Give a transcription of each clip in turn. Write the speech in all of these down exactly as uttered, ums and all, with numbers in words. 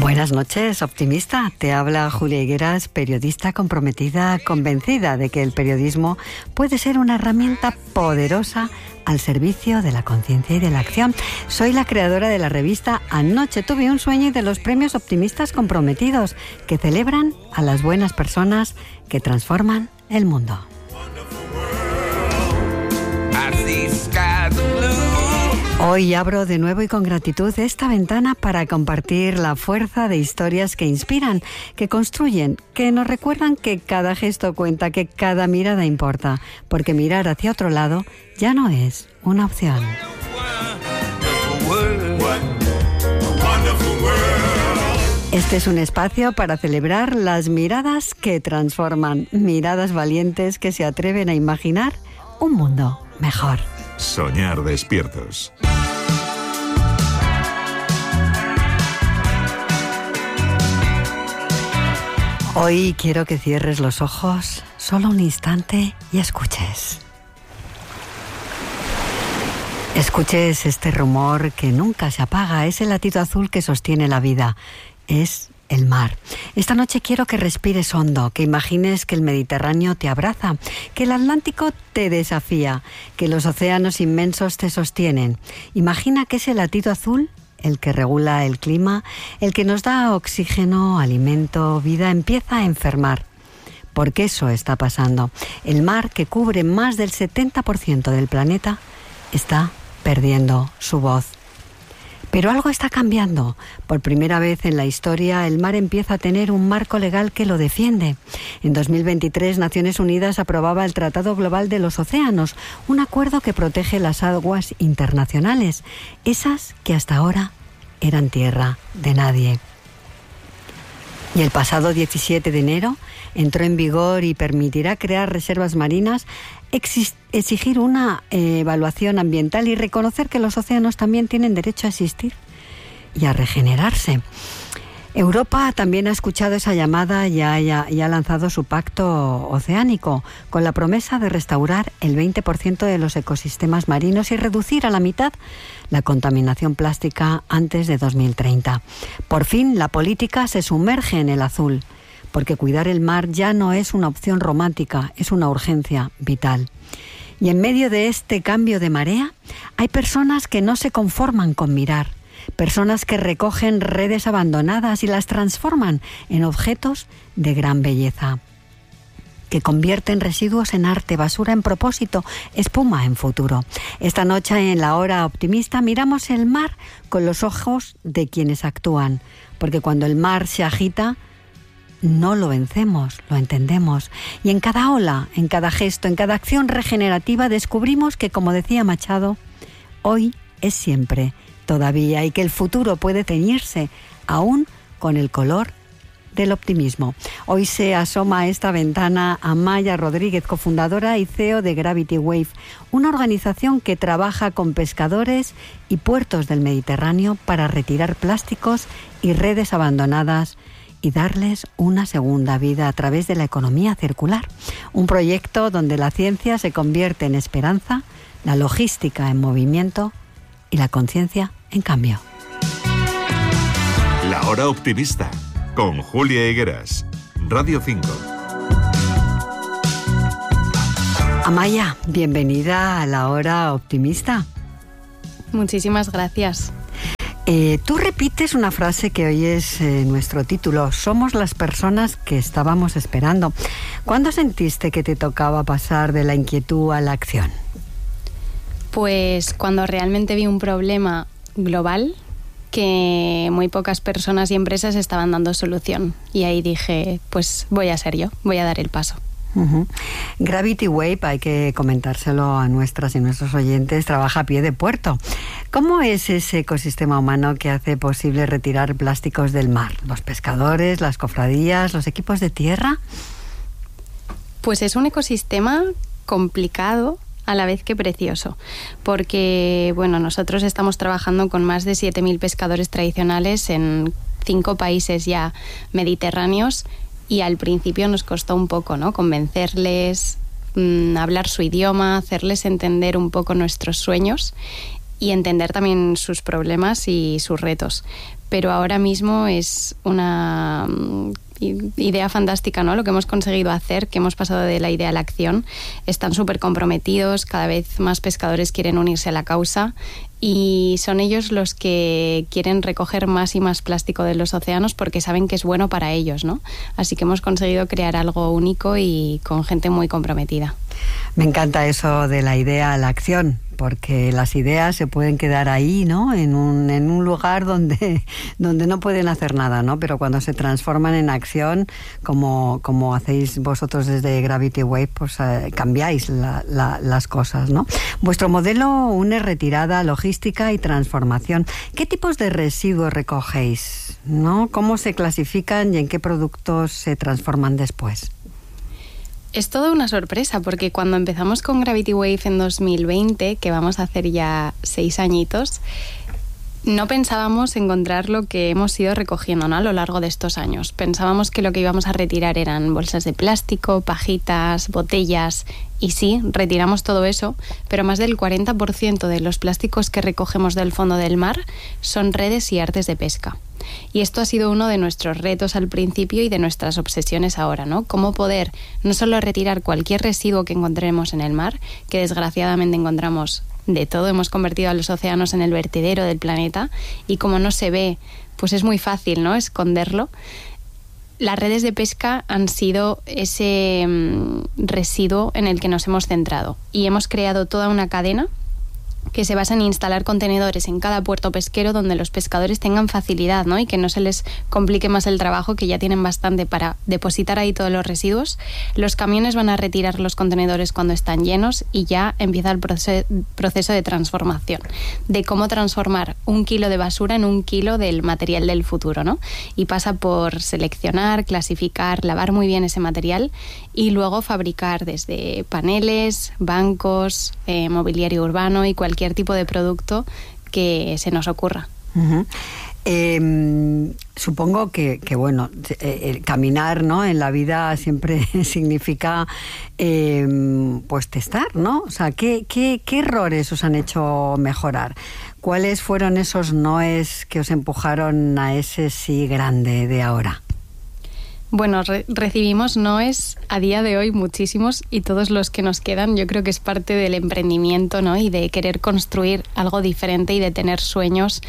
Buenas noches, optimista. Te habla Julia Higueras, periodista comprometida, convencida de que el periodismo puede ser una herramienta poderosa al servicio de la conciencia y de la acción. Soy la creadora de la revista Anoche tuve un sueño y de los premios Optimistas Comprometidos, que celebran a las buenas personas que transforman el mundo. Hoy abro de nuevo y con gratitud esta ventana para compartir la fuerza de historias que inspiran, que construyen, que nos recuerdan que cada gesto cuenta, que cada mirada importa, porque mirar hacia otro lado ya no es una opción. Este es un espacio para celebrar las miradas que transforman, miradas valientes que se atreven a imaginar un mundo mejor. Soñar despiertos. Hoy quiero que cierres los ojos solo un instante y escuches. Escuches este rumor que nunca se apaga, es el latido azul que sostiene la vida, es el mar. Esta noche quiero que respires hondo, que imagines que el Mediterráneo te abraza, que el Atlántico te desafía, que los océanos inmensos te sostienen. Imagina que ese latido azul, el que regula el clima, el que nos da oxígeno, alimento, vida, empieza a enfermar. Porque eso está pasando. El mar, que cubre más del setenta por ciento del planeta, está perdiendo su voz. Pero algo está cambiando. Por primera vez en la historia, el mar empieza a tener un marco legal que lo defiende. En dos mil veintitrés, Naciones Unidas aprobaba el Tratado Global de los Océanos, un acuerdo que protege las aguas internacionales, esas que hasta ahora eran tierra de nadie. Y el pasado diecisiete de enero entró en vigor y permitirá crear reservas marinas, exigir una eh, evaluación ambiental y reconocer que los océanos también tienen derecho a existir y a regenerarse. Europa también ha escuchado esa llamada y ha, y ha, y ha lanzado su pacto oceánico con la promesa de restaurar el veinte por ciento de los ecosistemas marinos y reducir a la mitad la contaminación plástica antes de dos mil treinta. Por fin, la política se sumerge en el azul, porque cuidar el mar ya no es una opción romántica, es una urgencia vital. Y en medio de este cambio de marea, hay personas que no se conforman con mirar, personas que recogen redes abandonadas y las transforman en objetos de gran belleza, que convierten residuos en arte, basura en propósito, espuma en futuro. Esta noche en la hora optimista miramos el mar con los ojos de quienes actúan, porque cuando el mar se agita, no lo vencemos, lo entendemos. Y en cada ola, en cada gesto, en cada acción regenerativa descubrimos que, como decía Machado, hoy es siempre, todavía, y que el futuro puede teñirse aún con el color del optimismo. Hoy se asoma a esta ventana Amaya Rodríguez, cofundadora y C E O de Gravity Wave, una organización que trabaja con pescadores y puertos del Mediterráneo para retirar plásticos y redes abandonadas y darles una segunda vida a través de la economía circular. Un proyecto donde la ciencia se convierte en esperanza, la logística en movimiento y la conciencia en cambio. La hora optimista, con Julia Higueras, Radio cinco. Amaya, bienvenida a la hora optimista. Muchísimas gracias. Eh, tú repites una frase que hoy es eh, nuestro título: somos las personas que estábamos esperando. ¿Cuándo sentiste que te tocaba pasar de la inquietud a la acción? Pues cuando realmente vi un problema global que muy pocas personas y empresas estaban dando solución. Y ahí dije, pues voy a ser yo, voy a dar el paso. Uh-huh. Gravity Wave, hay que comentárselo a nuestras y nuestros oyentes, trabaja a pie de puerto. ¿Cómo es ese ecosistema humano que hace posible retirar plásticos del mar? ¿Los pescadores, las cofradías, los equipos de tierra? Pues es un ecosistema complicado a la vez que precioso, porque bueno, nosotros estamos trabajando con más de siete mil pescadores tradicionales en cinco países ya mediterráneos. Y al principio nos costó un poco, ¿no?, convencerles, mmm, hablar su idioma, hacerles entender un poco nuestros sueños. y entender también sus problemas y sus retos. Pero ahora mismo es una idea fantástica, ¿no? Lo que hemos conseguido hacer, que hemos pasado de la idea a la acción. Están súper comprometidos, cada vez más pescadores quieren unirse a la causa y son ellos los que quieren recoger más y más plástico de los océanos porque saben que es bueno para ellos, ¿no? Así que hemos conseguido crear algo único y con gente muy comprometida. Me encanta eso de la idea a la acción, porque las ideas se pueden quedar ahí, ¿no? En un, en un lugar donde, donde no pueden hacer nada, ¿no? Pero cuando se transforman en acción, como, como hacéis vosotros desde Gravity Wave, pues eh, cambiáis la, la, las cosas, ¿no? Vuestro modelo une retirada, logística y transformación. ¿Qué tipos de residuos recogéis, ¿no? ¿Cómo se clasifican y en qué productos se transforman después? Es toda una sorpresa porque cuando empezamos con Gravity Wave en dos mil veinte, que vamos a hacer ya seis añitos, no pensábamos encontrar lo que hemos ido recogiendo, ¿no? A lo largo de estos años. Pensábamos que lo que íbamos a retirar eran bolsas de plástico, pajitas, botellas. Y sí, retiramos todo eso, pero más del cuarenta por ciento de los plásticos que recogemos del fondo del mar son redes y artes de pesca. Y esto ha sido uno de nuestros retos al principio y de nuestras obsesiones ahora, ¿no? Cómo poder no solo retirar cualquier residuo que encontremos en el mar, que desgraciadamente encontramos de todo, hemos convertido a los océanos en el vertedero del planeta, y como no se ve, pues es muy fácil, ¿no?, esconderlo. Las redes de pesca han sido ese um, residuo en el que nos hemos centrado y hemos creado toda una cadena que se basa en instalar contenedores en cada puerto pesquero donde los pescadores tengan facilidad, ¿no? Y que no se les complique más el trabajo, que ya tienen bastante para depositar ahí todos los residuos. Los camiones van a retirar los contenedores cuando están llenos y ya empieza el proce- proceso de transformación, de cómo transformar un kilo de basura en un kilo del material del futuro, ¿no? Y pasa por seleccionar, clasificar, lavar muy bien ese material y luego fabricar desde paneles, bancos, eh, mobiliario urbano y cualquier cualquier tipo de producto que se nos ocurra. Uh-huh. Eh, supongo que, que bueno, eh, caminar, ¿no?, en la vida siempre significa eh, pues testar, ¿no? O sea, ¿qué, qué, ¿qué errores os han hecho mejorar? ¿Cuáles fueron esos noes que os empujaron a ese sí grande de ahora? Bueno, re- recibimos noes a día de hoy muchísimos, y todos los que nos quedan yo creo que es parte del emprendimiento, ¿no? Y de querer construir algo diferente y de tener sueños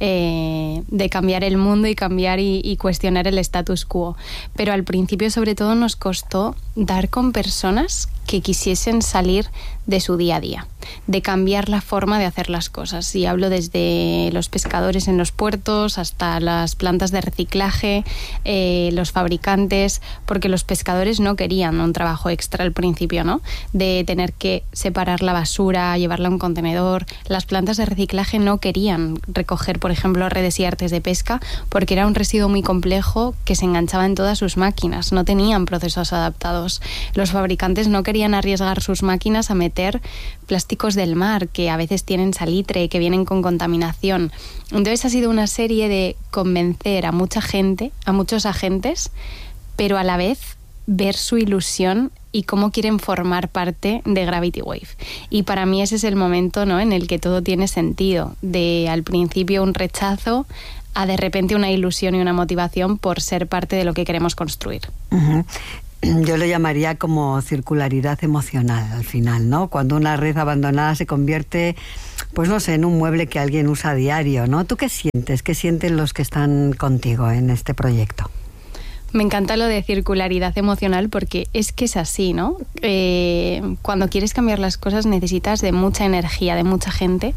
eh, de cambiar el mundo y cambiar y, y cuestionar el status quo. Pero al principio sobre todo nos costó dar con personas que quisiesen salir de su día a día, de cambiar la forma de hacer las cosas. Y hablo desde los pescadores en los puertos hasta las plantas de reciclaje, eh, los fabricantes, porque los pescadores no querían un trabajo extra al principio, ¿no? De tener que separar la basura, llevarla a un contenedor. Las plantas de reciclaje no querían recoger, por ejemplo, redes y artes de pesca, porque era un residuo muy complejo que se enganchaba en todas sus máquinas, no tenían procesos adaptados. Los fabricantes no querían arriesgar sus máquinas a meter plásticos del mar que a veces tienen salitre y que vienen con contaminación. Entonces ha sido una serie de convencer a mucha gente, a muchos agentes, pero a la vez ver su ilusión y cómo quieren formar parte de Gravity Wave. Y para mí ese es el momento, ¿no?, en el que todo tiene sentido, de al principio un rechazo a de repente una ilusión y una motivación por ser parte de lo que queremos construir. Uh-huh. Yo lo llamaría como circularidad emocional al final, ¿no? Cuando una red abandonada se convierte, pues no sé, en un mueble que alguien usa a diario, ¿no? ¿Tú qué sientes? ¿Qué sienten los que están contigo en este proyecto? Me encanta lo de circularidad emocional porque es que es así, ¿no? Eh, cuando quieres cambiar las cosas necesitas de mucha energía, de mucha gente,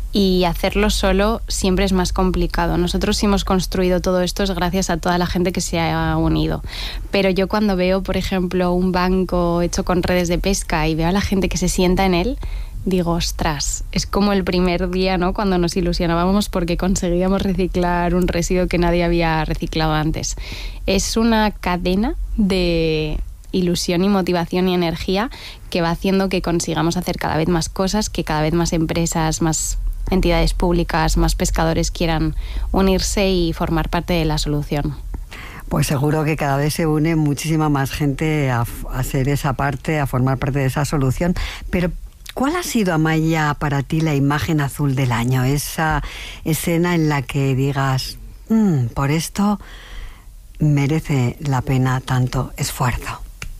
y hacerlo solo siempre es más complicado. Nosotros sí hemos construido todo esto es gracias a toda la gente que se ha unido. Pero yo cuando veo, por ejemplo, un banco hecho con redes de pesca y veo a la gente que se sienta en él, digo, ostras, es como el primer día, ¿no?, cuando nos ilusionábamos porque conseguíamos reciclar un residuo que nadie había reciclado antes. Es una cadena de ilusión y motivación y energía que va haciendo que consigamos hacer cada vez más cosas, que cada vez más empresas, más entidades públicas, más pescadores quieran unirse y formar parte de la solución. Pues seguro que cada vez se une muchísima más gente a, a ser esa parte, a formar parte de esa solución. Pero ¿Cuál ha sido, Amaya, para ti la imagen azul del año? Esa escena en la que digas, mmm, por esto merece la pena tanto esfuerzo.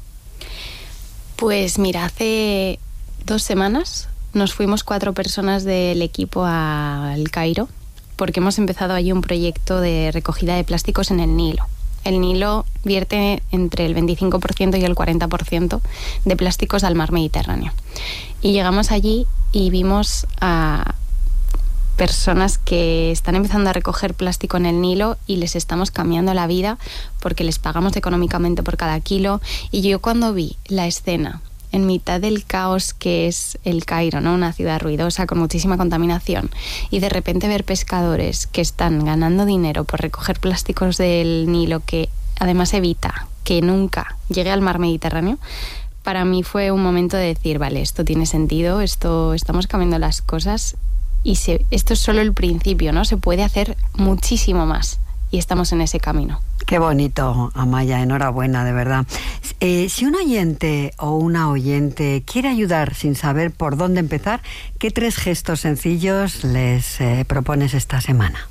Pues mira, hace dos semanas nos fuimos cuatro personas del equipo al Cairo porque hemos empezado allí un proyecto de recogida de plásticos en el Nilo. El Nilo vierte entre el veinticinco por ciento y el cuarenta por ciento de plásticos al mar Mediterráneo. Y llegamos allí y vimos a personas que están empezando a recoger plástico en el Nilo y les estamos cambiando la vida porque les pagamos económicamente por cada kilo. Y yo cuando vi la escena en mitad del caos que es el Cairo, ¿no? Una ciudad ruidosa con muchísima contaminación, y de repente ver pescadores que están ganando dinero por recoger plásticos del Nilo, que además evita que nunca llegue al mar Mediterráneo, para mí fue un momento de decir, vale, esto tiene sentido, esto estamos cambiando las cosas. Y se, esto es solo el principio, ¿no? Se puede hacer muchísimo más y estamos en ese camino. Qué bonito, Amaya, enhorabuena, de verdad. Eh, si un oyente o una oyente quiere ayudar sin saber por dónde empezar, ¿qué tres gestos sencillos les eh, propones esta semana?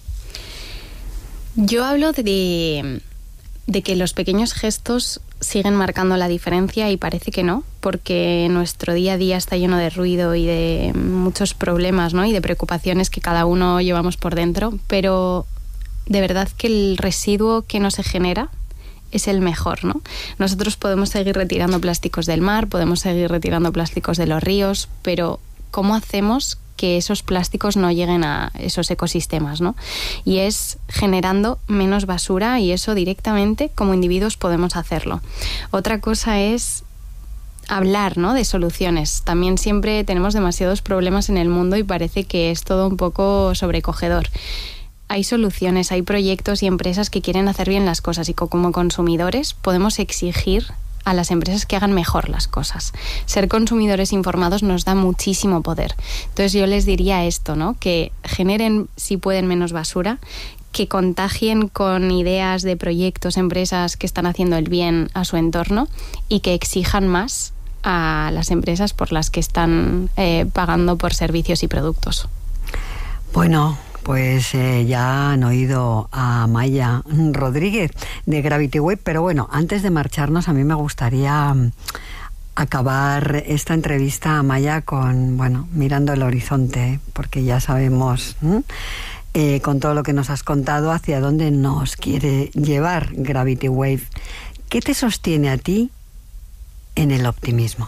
Yo hablo de, de que los pequeños gestos siguen marcando la diferencia y parece que no, porque nuestro día a día está lleno de ruido y de muchos problemas, ¿no? Y de preocupaciones que cada uno llevamos por dentro, pero de verdad que el residuo que no se genera es el mejor, ¿no? Nosotros podemos seguir retirando plásticos del mar, podemos seguir retirando plásticos de los ríos, pero ¿cómo hacemos que esos plásticos no lleguen a esos ecosistemas, ¿no? Y es generando menos basura, y eso directamente como individuos podemos hacerlo. Otra cosa es hablar, ¿no? De soluciones. También siempre tenemos demasiados problemas en el mundo y parece que es todo un poco sobrecogedor. Hay soluciones, hay proyectos y empresas que quieren hacer bien las cosas, y como consumidores podemos exigir a las empresas que hagan mejor las cosas. Ser consumidores informados nos da muchísimo poder. Entonces yo les diría esto, ¿no? Que generen, si pueden, menos basura, que contagien con ideas de proyectos, empresas que están haciendo el bien a su entorno, y que exijan más a las empresas por las que están eh, pagando por servicios y productos. Bueno, pues eh, ya han oído a Amaya Rodríguez de Gravity Wave, pero bueno, antes de marcharnos a mí me gustaría um, acabar esta entrevista, Amaya, con, bueno, mirando el horizonte, porque ya sabemos, ¿eh? Eh, con todo lo que nos has contado, hacia dónde nos quiere llevar Gravity Wave. ¿Qué te sostiene a ti en el optimismo?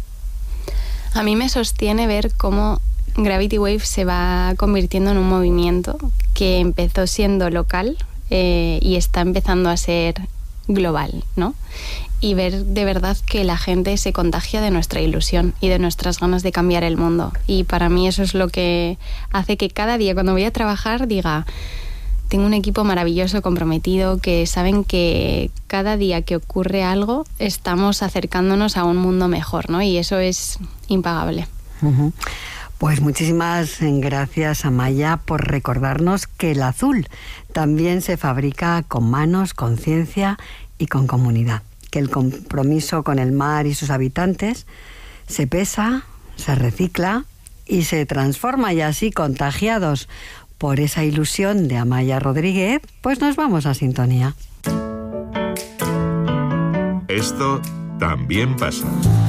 A mí me sostiene ver cómo Gravity Wave se va convirtiendo en un movimiento que empezó siendo local eh, y está empezando a ser global, ¿no? Y ver de verdad que la gente se contagia de nuestra ilusión y de nuestras ganas de cambiar el mundo. Y para mí eso es lo que hace que cada día cuando voy a trabajar diga, tengo un equipo maravilloso, comprometido, que saben que cada día que ocurre algo estamos acercándonos a un mundo mejor, ¿no? Y eso es impagable. Uh-huh. Pues muchísimas gracias, Amaya, por recordarnos que el azul también se fabrica con manos, con ciencia y con comunidad. Que el compromiso con el mar y sus habitantes se pesa, se recicla y se transforma, y así, contagiados por esa ilusión de Amaya Rodríguez, pues nos vamos a sintonía. Esto también pasa.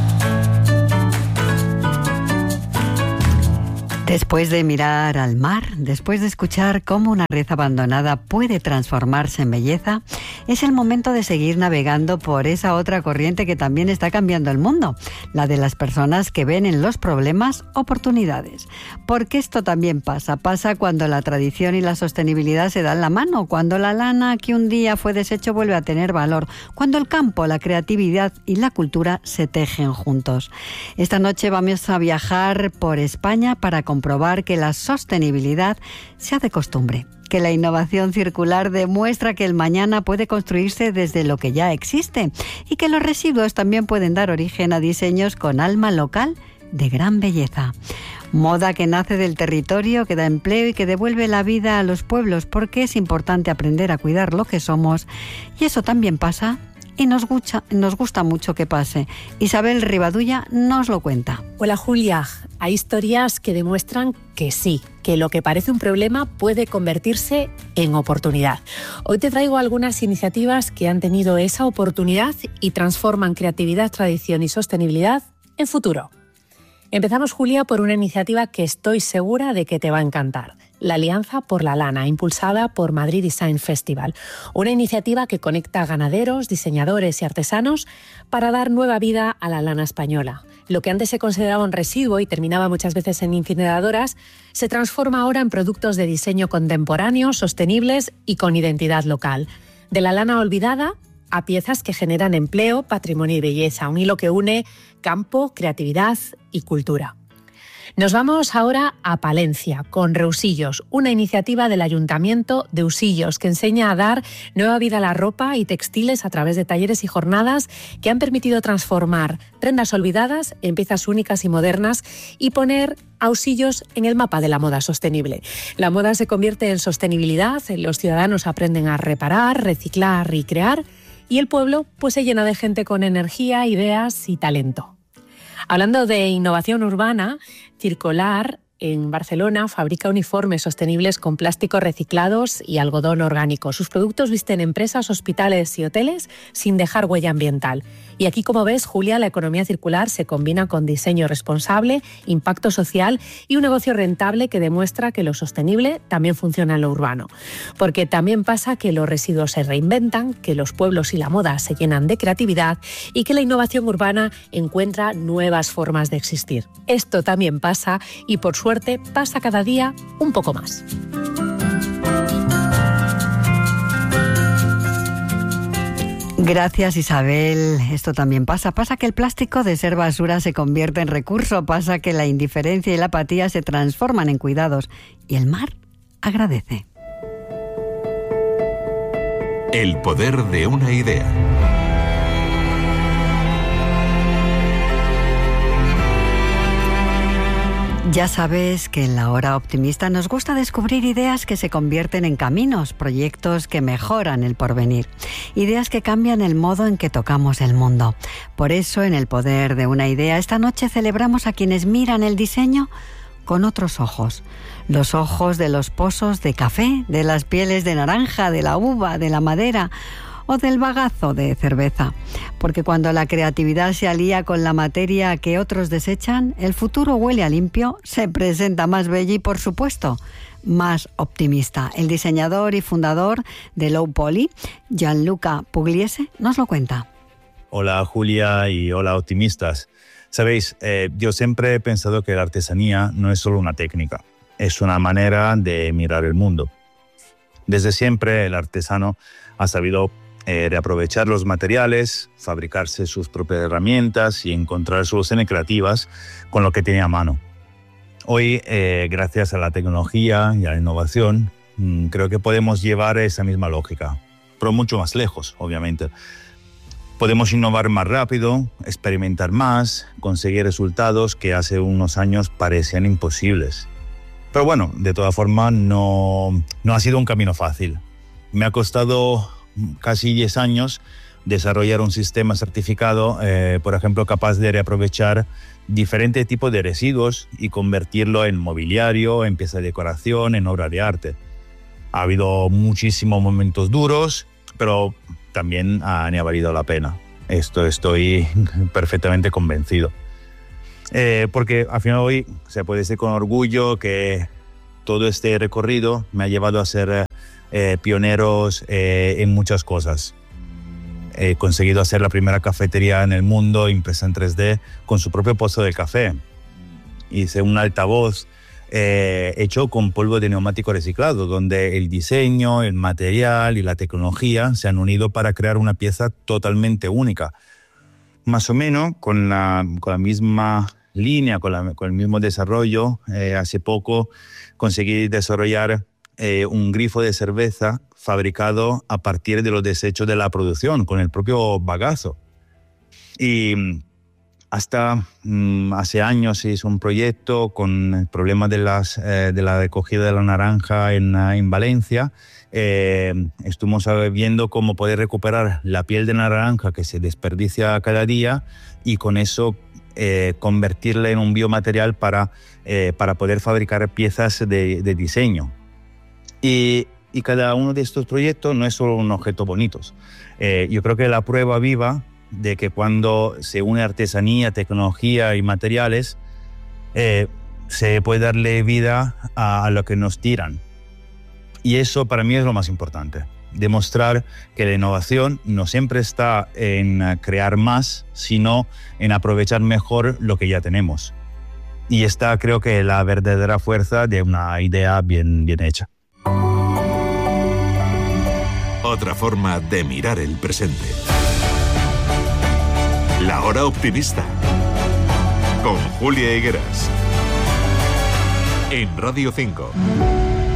Después de mirar al mar, después de escuchar cómo una red abandonada puede transformarse en belleza, es el momento de seguir navegando por esa otra corriente que también está cambiando el mundo, la de las personas que ven en los problemas oportunidades. Porque esto también pasa, pasa cuando la tradición y la sostenibilidad se dan la mano, cuando la lana que un día fue desecho vuelve a tener valor, cuando el campo, la creatividad y la cultura se tejen juntos. Esta noche vamos a viajar por España para comprobar que la sostenibilidad se hace costumbre, que la innovación circular demuestra que el mañana puede construirse desde lo que ya existe, y que los residuos también pueden dar origen a diseños con alma local de gran belleza. Moda que nace del territorio, que da empleo y que devuelve la vida a los pueblos, porque es importante aprender a cuidar lo que somos, y eso también pasa y nos gusta, nos gusta mucho que pase. Isabel Rivadulla nos lo cuenta. Hola Julia, hay historias que demuestran que sí, que lo que parece un problema puede convertirse en oportunidad. Hoy te traigo algunas iniciativas que han tenido esa oportunidad y transforman creatividad, tradición y sostenibilidad en futuro. Empezamos, Julia, por una iniciativa que estoy segura de que te va a encantar. La Alianza por la Lana, impulsada por Madrid Design Festival. Una iniciativa que conecta a ganaderos, diseñadores y artesanos para dar nueva vida a la lana española. Lo que antes se consideraba un residuo y terminaba muchas veces en incineradoras, se transforma ahora en productos de diseño contemporáneo, sostenibles y con identidad local. De la lana olvidada a piezas que generan empleo, patrimonio y belleza, un hilo que une campo, creatividad y cultura. Nos vamos ahora a Palencia, con Reusillos, una iniciativa del Ayuntamiento de Usillos que enseña a dar nueva vida a la ropa y textiles a través de talleres y jornadas que han permitido transformar prendas olvidadas en piezas únicas y modernas y poner a Usillos en el mapa de la moda sostenible. La moda se convierte en sostenibilidad, los ciudadanos aprenden a reparar, reciclar y crear, y el pueblo pues se llena de gente con energía, ideas y talento. Hablando de innovación urbana, Circolar en Barcelona fabrica uniformes sostenibles con plásticos reciclados y algodón orgánico. Sus productos visten empresas, hospitales y hoteles sin dejar huella ambiental. Y aquí, como ves, Julia, la economía circular se combina con diseño responsable, impacto social y un negocio rentable que demuestra que lo sostenible también funciona en lo urbano. Porque también pasa que los residuos se reinventan, que los pueblos y la moda se llenan de creatividad y que la innovación urbana encuentra nuevas formas de existir. Esto también pasa y, por suerte, pasa cada día un poco más. Gracias, Isabel. Esto también pasa. Pasa que el plástico de ser basura se convierte en recurso. Pasa que la indiferencia y la apatía se transforman en cuidados. Y el mar agradece. El poder de una idea. Ya sabes que en la Hora Optimista nos gusta descubrir ideas que se convierten en caminos, proyectos que mejoran el porvenir, ideas que cambian el modo en que tocamos el mundo. Por eso, en El poder de una idea, esta noche celebramos a quienes miran el diseño con otros ojos. Los ojos de los pozos de café, de las pieles de naranja, de la uva, de la madera o del bagazo de cerveza. Porque cuando la creatividad se alía con la materia que otros desechan, el futuro huele a limpio, se presenta más bello y, por supuesto, más optimista. El diseñador y fundador de Low Poly, Gianluca Pugliese, nos lo cuenta. Hola Julia y hola optimistas. Sabéis, eh, yo siempre he pensado que la artesanía no es solo una técnica, es una manera de mirar el mundo. Desde siempre el artesano ha sabido Eh, reaprovechar los materiales, fabricarse sus propias herramientas y encontrar soluciones creativas con lo que tiene a mano. Hoy, eh, gracias a la tecnología y a la innovación, mmm, creo que podemos llevar esa misma lógica, pero mucho más lejos, obviamente. Podemos innovar más rápido, experimentar más, conseguir resultados que hace unos años parecían imposibles. Pero bueno, de todas formas, no, no ha sido un camino fácil. Me ha costado casi diez años desarrollar un sistema certificado, eh, por ejemplo, capaz de reaprovechar diferentes tipos de residuos y convertirlo en mobiliario, en piezas de decoración, en obra de arte. Ha habido muchísimos momentos duros, pero también han valido la pena. Esto estoy perfectamente convencido. Eh, porque al final hoy se puede decir con orgullo que todo este recorrido me ha llevado a ser Eh, pioneros eh, en muchas cosas. He conseguido hacer la primera cafetería en el mundo impresa en tres D con su propio pozo de café. Hice un altavoz eh, hecho con polvo de neumático reciclado, donde el diseño, el material y la tecnología se han unido para crear una pieza totalmente única. Más o menos con la, con la misma línea, con, la, con el mismo desarrollo, eh, hace poco conseguí desarrollar Eh, un grifo de cerveza fabricado a partir de los desechos de la producción, con el propio bagazo. Y hasta mm, hace años se hizo un proyecto con el problema de, las, eh, de la recogida de la naranja en, en Valencia. Eh, estuvimos viendo cómo poder recuperar la piel de naranja que se desperdicia cada día y con eso eh, convertirla en un biomaterial para, eh, para poder fabricar piezas de, de diseño. Y, y cada uno de estos proyectos no es solo un objeto bonito. Eh, yo creo que la prueba viva de que cuando se une artesanía, tecnología y materiales, eh, se puede darle vida a, a lo que nos tiran. Y eso para mí es lo más importante, demostrar que la innovación no siempre está en crear más, sino en aprovechar mejor lo que ya tenemos. Y esta creo que es la verdadera fuerza de una idea bien, bien hecha. Otra forma de mirar el presente. La Hora Optimista, con Julia Higueras, en Radio cinco.